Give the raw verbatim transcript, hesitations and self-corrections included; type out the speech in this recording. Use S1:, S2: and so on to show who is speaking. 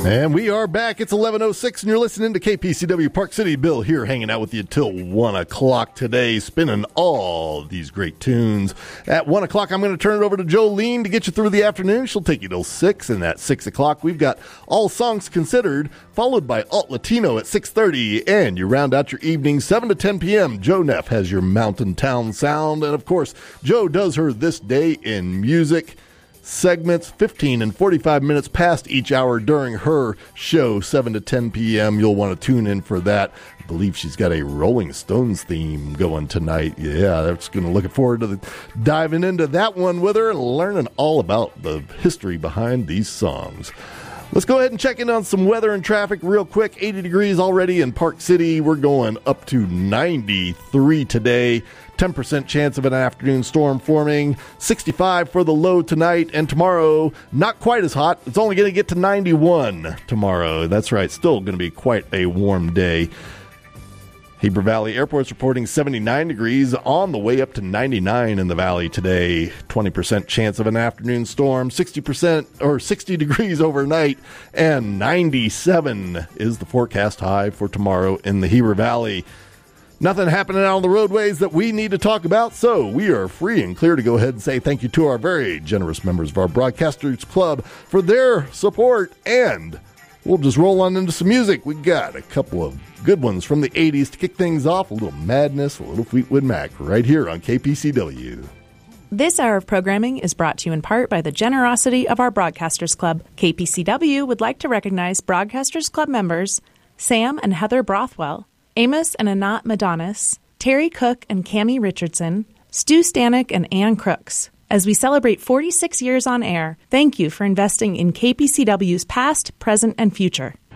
S1: And we are back. It's eleven oh six, and you're listening to K P C W Park City. Bill here, hanging out with you till one o'clock today, spinning all these great tunes. At one o'clock, I'm going to turn it over to Jolene to get you through the afternoon. She'll take you till six, and at six o'clock, we've got All Songs Considered, followed by Alt Latino at six thirty, and you round out your evening seven to ten p.m. Joe Neff has your Mountain Town Sound, and of course, Joe does her This Day in Music segments, fifteen and forty-five minutes past each hour during her show, seven to ten p.m. You'll want to tune in for that. I believe she's got a Rolling Stones theme going tonight. Yeah, that's going to looking forward to the, diving into that one with her and learning all about the history behind these songs. Let's go ahead and check in on some weather and traffic real quick. eighty degrees already in Park City. We're going up to ninety-three today. ten percent chance of an afternoon storm forming. sixty-five for the low tonight. And tomorrow, not quite as hot. It's only going to get to ninety-one tomorrow. That's right. Still going to be quite a warm day. Heber Valley Airport's reporting seventy-nine degrees, on the way up to ninety-nine in the valley today. twenty percent chance of an afternoon storm, sixty percent or sixty degrees overnight, and ninety-seven is the forecast high for tomorrow in the Heber Valley. Nothing happening out on the roadways that we need to talk about, so we are free and clear to go ahead and say thank you to our very generous members of our Broadcasters Club for their support, and we'll just roll on into some music. We got a couple of good ones from the eighties to kick things off. A little Madness, a little Fleetwood Mac, right here on K P C W.
S2: This hour of programming is brought to you in part by the generosity of our Broadcasters Club. K P C W would like to recognize Broadcasters Club members Sam and Heather Brothwell, Amos and Anat Madonis, Terry Cook and Cammie Richardson, Stu Stanek and Ann Crooks. As we celebrate forty-six years on air, thank you for investing in K P C W's past, present, and future.